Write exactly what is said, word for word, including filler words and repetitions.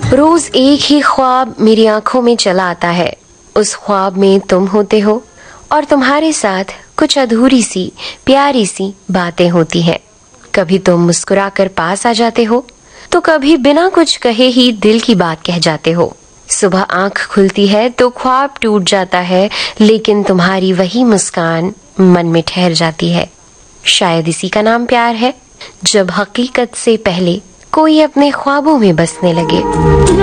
रोज एक ही ख्वाब मेरी आंखों में चला आता है। उस ख्वाब में तुम होते हो और तुम्हारे साथ कुछ अधूरी सी प्यारी सी बातें होती हैं। कभी तुम मुस्कुराकर पास आ जाते हो तो कभी बिना कुछ कहे ही दिल की बात कह जाते हो। सुबह आंख खुलती है तो ख्वाब टूट जाता है, लेकिन तुम्हारी वही मुस्कान मन में ठहर जाती है। शायद इसी का नाम प्यार है, जब हकीकत से पहले कोई अपने ख्वाबों में बसने लगे।